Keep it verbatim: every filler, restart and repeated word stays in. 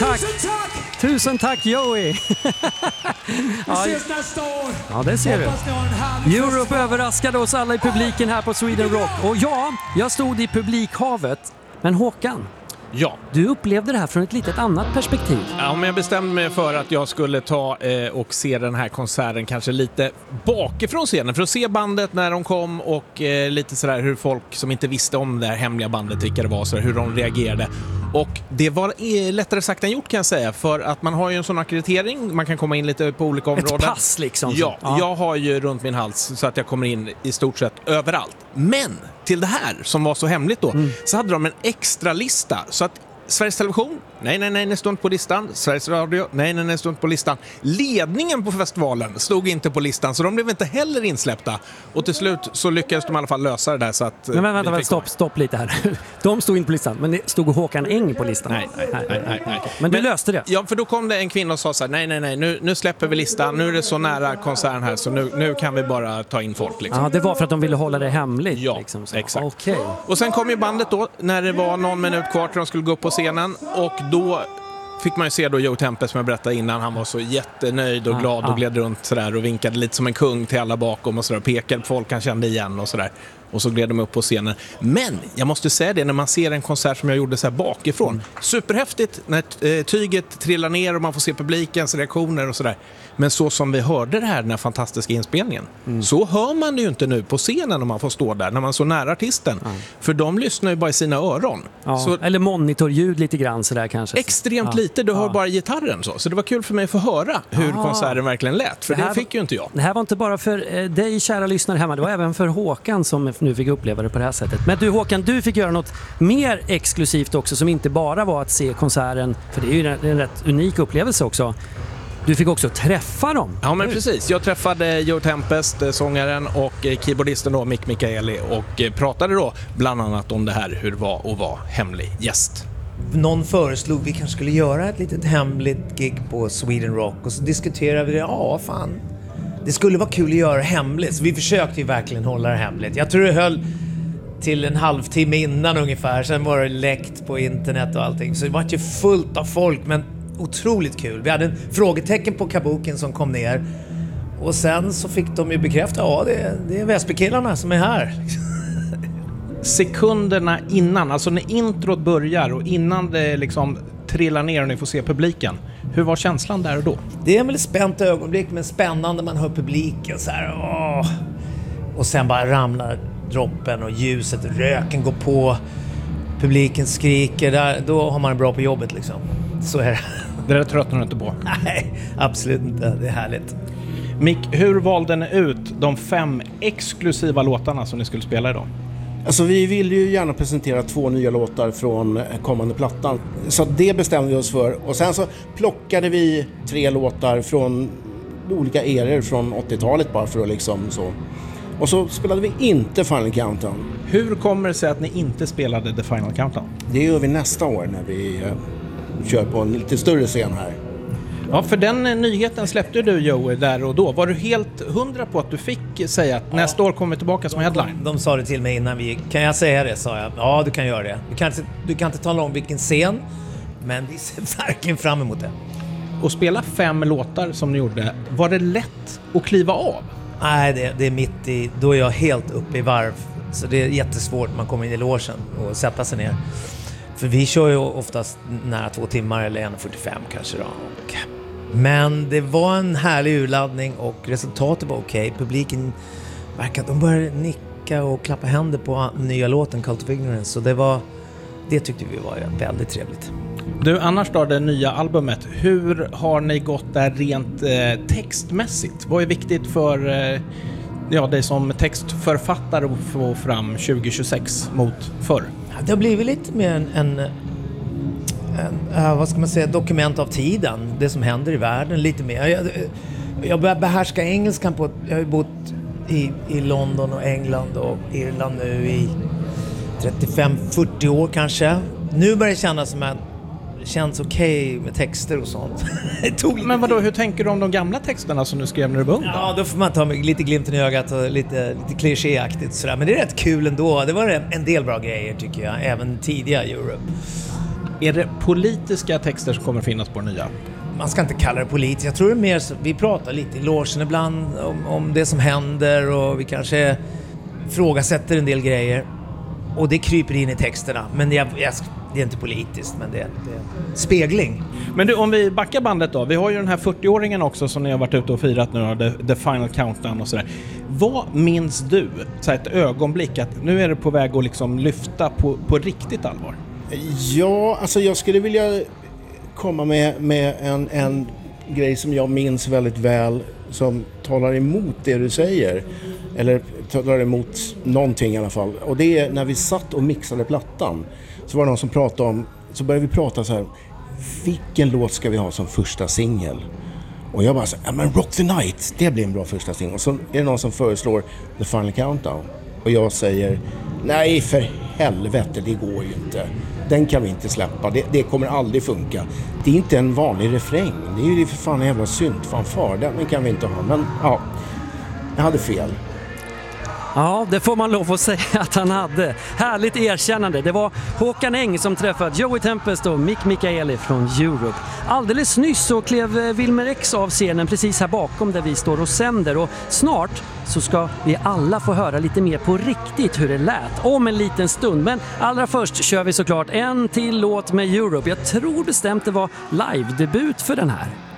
tack! Tusen tack Joey! Ja, Vi ses nästa år! ja, det ser du. Hoppas ni har en härlig Europe festival. överraskade oss alla i publiken här på Sweden Rock. Och ja, jag stod i publikhavet. Men Håkan, Ja. du upplevde det här från ett litet annat perspektiv. Ja, men jag bestämde mig för att jag skulle ta eh, och se den här konserten kanske lite bakifrån scenen för att se bandet när de kom och eh, lite sådär hur folk som inte visste om det här hemliga bandet, vilka det var, så hur de reagerade. Och det var eh, lättare sagt än gjort kan jag säga, för att man har ju en sån akkreditering, man kan komma in lite på olika områden. Ett pass liksom. Ja, ja, jag har ju runt min hals så att jag kommer in i stort sett överallt. Men till det här som var så hemligt då, mm. så hade de en extra lista så att Sveriges Television, nej, nej, nej, det stod inte på listan. Sveriges Radio, nej, nej, nej, det stod inte på listan. Ledningen på festivalen stod inte på listan, så de blev inte heller insläppta. Och till slut så lyckades de i alla fall lösa det där så att... Men vänta, vänta stopp, stopp lite här. De stod inte på listan, men det stod Håkan Eng på listan. Nej, nej, nej, nej, nej, nej. Men du men, löste det? Ja, för då kom det en kvinna och sa så här, nej, nej, nej, nu, nu släpper vi listan. Nu är det så nära konserten här, så nu, nu kan vi bara ta in folk. Liksom. Ja, det var för att de ville hålla det hemligt. Ja, liksom, så. exakt. Okay. Och sen kom ju bandet då, när det var någon minut kvar till de skulle gå upp på scenen. Och då fick man ju se då Joe Tempest, som jag berättade innan. Han var så jättenöjd och glad ah, och gled ah. runt sådär och vinkade lite som en kung till alla bakom och sådär. Pekade på folk han kände igen och sådär. Och så gled de upp på scenen. Men jag måste säga det, när man ser en konsert som jag gjorde så här bakifrån. Mm. Superhäftigt när eh, tyget trillar ner och man får se publikens reaktioner och sådär. Men så som vi hörde det här, den här fantastiska inspelningen. Mm. Så hör man det ju inte nu på scenen om man får stå där, när man är så nära artisten. Mm. För de lyssnar ju bara i sina öron. Ja, så, eller monitorljud lite grann sådär kanske. Extremt ja. lite, du hör ja. bara gitarren så. Så det var kul för mig att få höra hur ja. konserten verkligen lät. För det, det fick ju inte jag. Det här var inte bara för eh, dig kära lyssnare hemma, det var även för Håkan som nu fick uppleva det på det här sättet. Men du Håkan, du fick göra något mer exklusivt också, som inte bara var att se konserten, för det är ju en, en rätt unik upplevelse också. Du fick också träffa dem. Ja, men precis. Jag träffade Joe Tempest, sångaren, och keyboardisten då, Mick Michaeli, och pratade då bland annat om det här, hur det var att vara hemlig gäst. Någon föreslog vi kanske skulle göra ett litet hemligt gig på Sweden Rock, och så diskuterade vi det. Ja, fan. Det skulle vara kul att göra hemligt. Så vi försökte ju verkligen hålla det hemligt. Jag tror det höll till en halvtimme innan ungefär. Sen var det läckt på internet och allting. Så det var ju fullt av folk, men otroligt kul. Vi hade en frågetecken på kabuken som kom ner. Och sen så fick de ju bekräfta, ja, det är, det är Väsbykillarna som är här. Sekunderna innan, alltså när introt börjar och innan det liksom trillar ner och ni får se publiken. Hur var känslan där och då? Det är väl ett spänt ögonblick, men spännande. Man hör publiken så här. Åh. Och sen bara ramlar droppen och ljuset, röken går på. Publiken skriker. Där, då har man det bra på jobbet liksom. Så är det. Det där tröttnar du inte på? Nej, absolut inte. Det är härligt. Mick, hur valde ni ut de fem exklusiva låtarna som ni skulle spela idag? Alltså vi vill ju gärna presentera två nya låtar från kommande plattan. Så det bestämde vi oss för. Och sen så plockade vi tre låtar från olika eror från åttiotalet bara för att liksom så. Och så spelade vi inte Final Countdown. Hur kommer det sig att ni inte spelade The Final Countdown? Det gör vi nästa år när vi uh, kör på en lite större scen här. Ja, för den nyheten släppte du Joey där och då. Var du helt hundra på att du fick säga att ja. nästa år kommer vi tillbaka som headline? De, de sa det till mig innan vi gick. Kan jag säga det, sa jag. Ja, du kan göra det. Du kan inte, du kan inte tala om vilken scen, men vi ser verkligen fram emot det. Och spela fem låtar som ni gjorde, var det lätt att kliva av? Nej, det, det är mitt i, då är jag helt uppe i varv. Så det är jättesvårt när man kommer in i logen och sätta sig ner. För vi kör ju oftast nära två timmar eller en fyrtiofem kanske då. Och, men det var en härlig urladdning och resultatet var okej. Okay. Publiken verkade, de började nicka och klappa händer på nya låten Cult of Ignorance. Så det var, det tyckte vi var väldigt trevligt. Du, annars då, det nya albumet, hur har ni gått där rent eh, textmässigt? Vad är viktigt för eh, ja, dig som textförfattare att få fram tjugo tjugosex mot förr? Det har blivit lite mer en, en, en uh, vad ska man säga, dokument av tiden, det som händer i världen lite mer. Jag, jag börjar behärska engelskan på, jag har ju bott i, i London och England och Irland nu i trettiofem fyrtio år kanske. Nu börjar det kännas som att det känns okej okay med texter och sånt. Men vadå, hur tänker du om de gamla texterna som du skrev när du var ung? Ja, då får man ta med lite glimten i ögat och lite, lite klichéaktigt sådär. Men det är rätt kul ändå. Det var en del bra grejer tycker jag, även tidiga Europe. Är det politiska texter som kommer finnas på den nya? Man ska inte kalla det politiskt. Jag tror det är mer så, vi pratar lite i logen ibland om, om det som händer och vi kanske frågasätter en del grejer. Och det kryper in i texterna. Men jag, jag, det är inte politiskt, men det är, det är spegling. Men du, om vi backar bandet då. Vi har ju den här fyrtioåringen också som ni har varit ute och firat nu, the, the final countdown och sådär. Vad minns du, så här ett ögonblick, att nu är det på väg att liksom lyfta på, på riktigt allvar? Ja, alltså jag skulle vilja komma med, med en, en grej som jag minns väldigt väl, som talar emot det du säger. Eller talar emot någonting i alla fall. Och det är när vi satt och mixade plattan. Så var det någon som pratade om, så började vi prata så här: vilken låt ska vi ha som första singel? Och jag bara så, ja men Rock the Night, det blir en bra första singel. Och så är det någon som föreslår The Final Countdown. Och jag säger, nej för helvete, det går ju inte. Den kan vi inte släppa, det, det kommer aldrig funka. Det är inte en vanlig refräng, det är ju för fan en jävla syntfanfar. Den kan vi inte ha, men ja, jag hade fel. Ja, det får man lov att säga att han hade. Härligt erkännande. Det var Håkan Eng som träffade Joey Tempest och Mick Mikaeli från Europe. Alldeles nyss så klev Wilmer X av scenen precis här bakom där vi står och sänder. Och snart så ska vi alla få höra lite mer på riktigt hur det lät om en liten stund. Men allra först kör vi såklart en till låt med Europe. Jag tror bestämt det var live-debut för den här.